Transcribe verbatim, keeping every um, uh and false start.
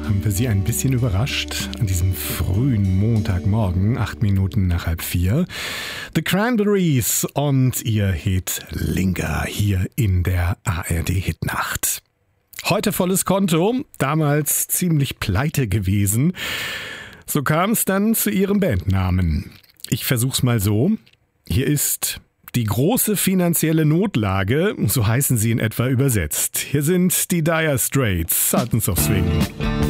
haben wir Sie ein bisschen überrascht an diesem frühen Montagmorgen, acht Minuten nach halb vier. The Cranberries und ihr Hit Linger hier in der A R D-Hitnacht. Heute volles Konto, damals ziemlich pleite gewesen. So kam es dann zu ihrem Bandnamen. Ich versuch's mal so. Hier ist die große finanzielle Notlage, so heißen sie in etwa übersetzt. Hier sind die Dire Straits, Sultans of Swing.